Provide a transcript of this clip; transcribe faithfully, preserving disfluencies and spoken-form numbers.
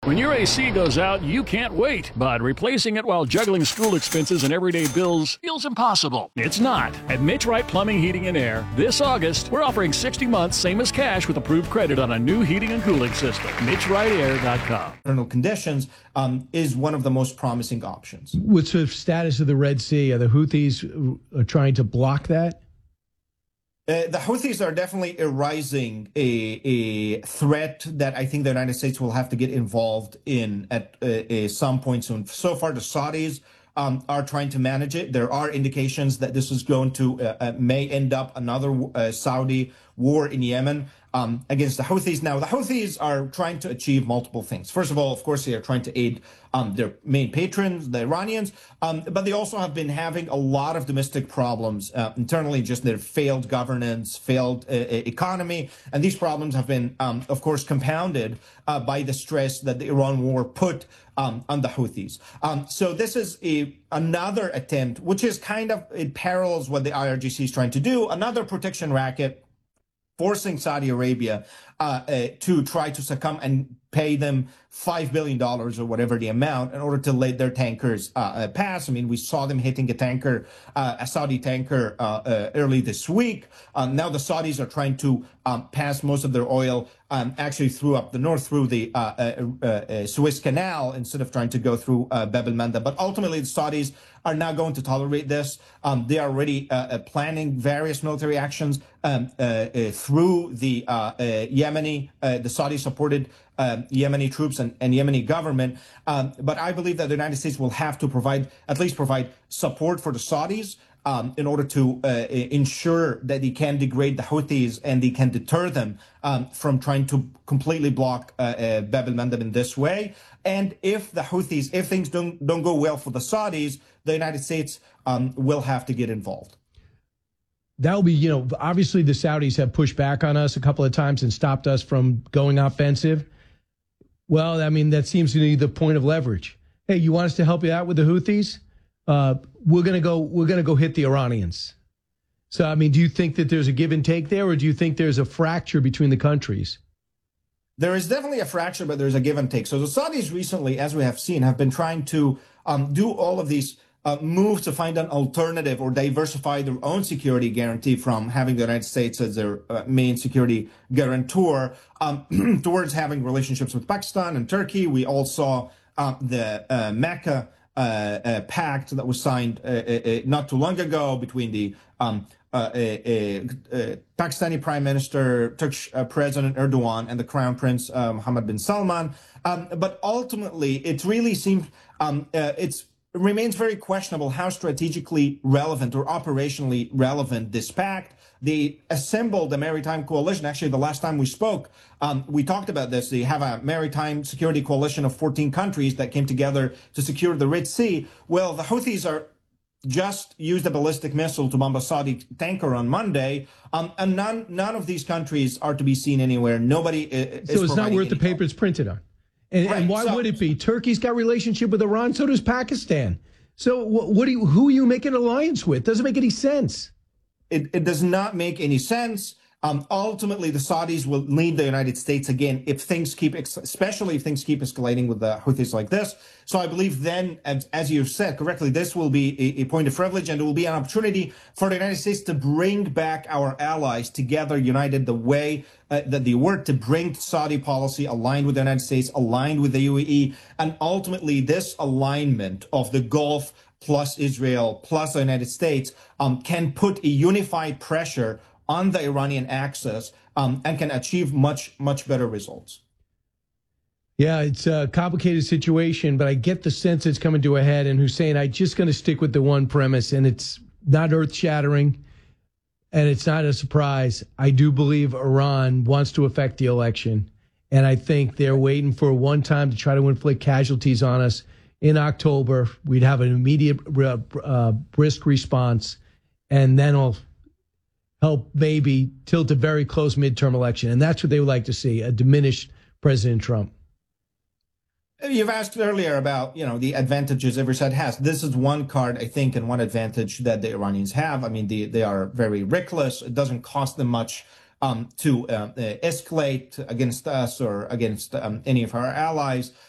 When your A C goes out, you can't wait, but replacing it while juggling school expenses and everyday bills feels impossible. It's not. At Mitch Wright Plumbing, Heating, and Air, this August, we're offering sixty months, same as cash, with approved credit on a new heating and cooling system. Mitch Wright Air dot com. Internal conditions um, is one of the most promising options. What's the status of the Red Sea? Are the Houthis uh, trying to block that? Uh, the Houthis are definitely arising a, a threat that I think the United States will have to get involved in at uh, uh, some point soon. So far, the Saudis um, are trying to manage it. There are indications that this is going to uh, uh, may end up another uh, Saudi war in Yemen um, against the Houthis. Now, the Houthis are trying to achieve multiple things. First of all, of course, they are trying to aid um, their main patrons, the Iranians, um, but they also have been having a lot of domestic problems uh, internally, just their failed governance, failed uh, economy. And these problems have been, um, of course, compounded uh, by the stress that the Iran war put um, on the Houthis. Um, so this is a another attempt, which is kind of, it parallels what the I R G C is trying to do, another protection racket, forcing Saudi Arabia uh, uh, to try to succumb and pay them five billion dollars or whatever the amount in order to let their tankers uh, uh, pass. I mean, we saw them hitting a tanker, uh, a Saudi tanker uh, uh, early this week. Uh, now the Saudis are trying to um, pass most of their oil um, actually through up the north through the uh, uh, uh, uh, Suez Canal instead of trying to go through uh, Bab el-Manda. But ultimately, the Saudis are not going to tolerate this. Um, they are already uh, uh, planning various military actions um, uh, uh, through the uh, uh, Yemeni, uh, the Saudi-supported uh, Yemeni troops and, and Yemeni government. Um, but I believe that the United States will have to provide, at least provide support for the Saudis um, in order to uh, ensure that they can degrade the Houthis and they can deter them um, from trying to completely block uh, uh, Bab el-Mandeb in this way. And if the Houthis, if things don't, don't go well for the Saudis, the United States um, will have to get involved. That'll be, you know, obviously the Saudis have pushed back on us a couple of times and stopped us from going offensive. Well, I mean, that seems to be the point of leverage. Hey, you want us to help you out with the Houthis? Uh, we're going to go, we're going to go hit the Iranians. So, I mean, do you think that there's a give and take there, or do you think there's a fracture between the countries? There is definitely a fracture, but there's a give and take. So the Saudis recently, as we have seen, have been trying to um, do all of these uh, moves to find an alternative or diversify their own security guarantee from having the United States as their uh, main security guarantor um, towards having relationships with Pakistan and Turkey. We all saw uh, the uh, Mecca uh, uh, pact that was signed uh, uh, not too long ago between the um, Uh, a, a, a Pakistani Prime Minister, Turkish uh, President Erdogan, and the Crown Prince uh, Mohammed bin Salman. Um, but ultimately, it really seems um, uh, it's it remains very questionable how strategically relevant or operationally relevant this pact. They assembled a maritime coalition. Actually, the last time we spoke, um, we talked about this. They have a maritime security coalition of fourteen countries that came together to secure the Red Sea. Well, the Houthis are just used a ballistic missile to bomb a Saudi tanker on Monday, um, and none none of these countries are to be seen anywhere. Nobody is. So it's not worth the paper it's printed on. And, right, and why so, would it be? Turkey's got a relationship with Iran, so does Pakistan. So what, what do you, who are you making an alliance with? Doesn't make any sense. It, it does not make any sense. Um, ultimately, the Saudis will need the United States again if things keep, especially if things keep escalating with the Houthis like this. So I believe then, as, as you said correctly, this will be a, a point of privilege, and it will be an opportunity for the United States to bring back our allies together, united the way uh, that they were, to bring Saudi policy aligned with the United States, aligned with the U A E, and ultimately this alignment of the Gulf plus Israel plus the United States um, can put a unified pressure on the Iranian axis um, and can achieve much, much better results. Yeah, it's a complicated situation, but I get the sense it's coming to a head. And Hussein, I'm just going to stick with the one premise, and it's not earth-shattering, and it's not a surprise. I do believe Iran wants to affect the election, and I think they're waiting for one time to try to inflict casualties on us. In October, we'd have an immediate uh, uh, brisk response, and then I'll help maybe tilt a very close midterm election. And that's what they would like to see, a diminished President Trump. You've asked earlier about, you know, the advantages every side has. This is one card, I think, and one advantage that the Iranians have. I mean, they, they are very reckless. It doesn't cost them much um, to uh, uh, escalate against us or against um, any of our allies.